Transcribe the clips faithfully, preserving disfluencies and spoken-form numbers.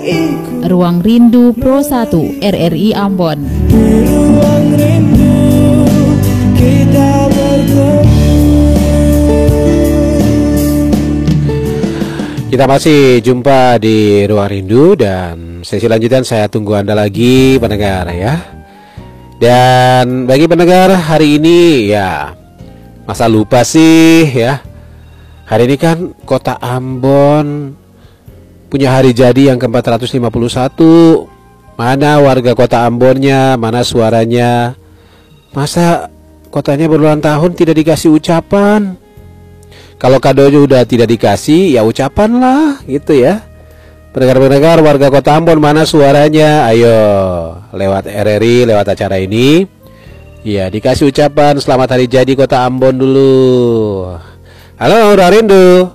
Ruang Rindu Pro satu R R I Ambon. Ruang rindu kita bertemu. Kita masih jumpa di Ruang Rindu dan sesi lanjutan saya tunggu Anda lagi pendengar ya. Dan bagi pendengar hari ini ya, masa lupa sih ya. Hari ini kan Kota Ambon punya hari jadi yang ke empat ratus lima puluh satu. Mana warga Kota Ambonnya, mana suaranya? Masa kotanya berulang tahun tidak dikasih ucapan? Kalau kadonya udah tidak dikasih, ya ucapan lah, gitu ya. Pendengar-pendengar warga Kota Ambon, mana suaranya? Ayo, lewat R R I, lewat acara ini, ya dikasih ucapan selamat hari jadi Kota Ambon dulu. Halo, Ruang Rindu.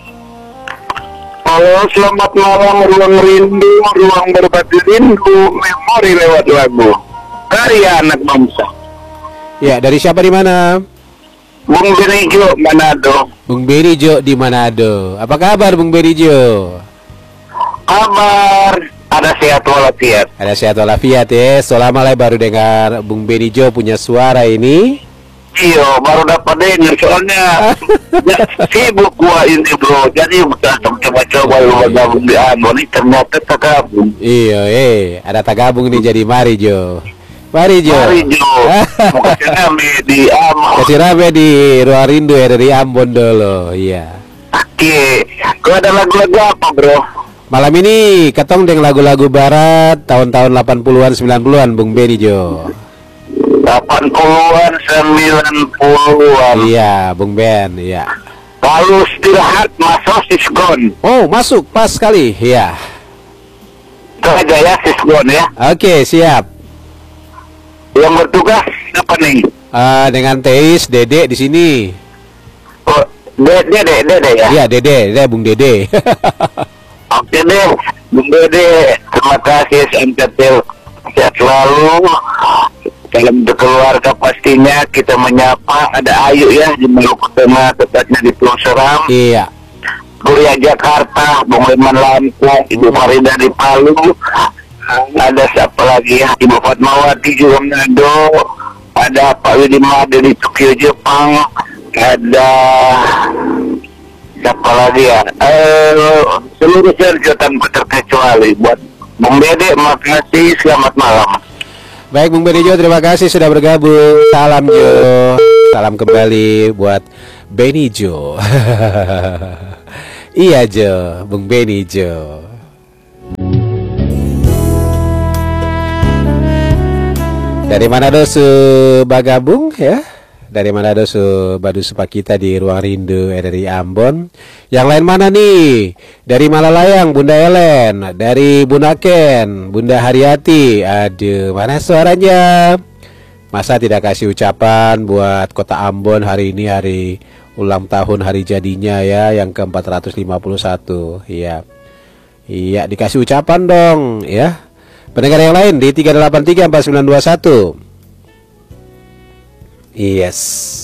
Halo, selamat malam Ruang Rindu, ruang berbagi rindu, memori lewat lagu. Karya anak bangsa. Ya, dari siapa di mana? Bung Benijo, Manado. Bung Benijo di Manado. Apa kabar Bung Benijo? Kabar, ada sehat walafiat. Ada sehat walafiat ya. Selama lah baru dengar Bung Benijo punya suara ini. Iya, baru dapat dengar soalnya ya, sibuk gua ini bro. Jadi udah coba-coba lu bergabung di Ambon ini ternyata tergabung. Iya, eh ada tergabung nih jadi mari Jo. Mari Jo. Mari Jo. Mau kasih rame di Ambon. Kasih rame di Ruang Rindu ya dari Ambon dulu. Iya. Oke, gua ada lagu-lagu apa bro? Malam ini ketong dengan lagu-lagu barat tahun-tahun delapan puluhan sembilan puluhan Bung Benijo. delapan puluhan sembilan puluhan. Iya, Bung Ben, iya. Lalu istirahat masuk Sisgon. Oh, masuk pas sekali. Iya. Itu aja ya Sisgon ya. Oke, siap. Yang bertugas apa nih? Uh, dengan Teis, Dede di sini. Oh, Dede, Dede, Dede ya. Iya, Dede, Dede, Bung Dede. Oke deh, Bung Dede. Terima kasih S M T T. Sehat selalu. Dalam keluarga pastinya kita menyapa ada Ayu ya di Maluku Tengah, tepatnya di Pulau Seram. Iya. Kuliah Jakarta, Bung Leman Lampung, Ibu Farida di Palu. Ada siapa lagi ya? Ibu Fatmawati juga Manado. Ada Pak Widi Made di Tokyo Jepang. Ada siapa lagi ya? Eh, seluruh Sergio tanpa terkecuali. Buat Bung Dede, makasih. Selamat malam. Baik Bung Benijo, terima kasih sudah bergabung. Salam Jo. Salam kembali buat Benijo. Iya Jo, Bung Benijo. Dari Manado su bagabung ya. Dari Manado su badu sepak kita di Ruang Rindu R R I Ambon. Yang lain mana nih? Dari Malalayang Bunda Ellen, dari Bunaken Bunda Haryati. Aduh, mana suaranya? Masa tidak kasih ucapan buat Kota Ambon hari ini, hari ulang tahun hari jadinya ya, yang ke empat ratus lima puluh satu. Iya. Iya, dikasih ucapan dong ya. Pendengar yang lain di tiga delapan tiga empat sembilan dua satu. Yes.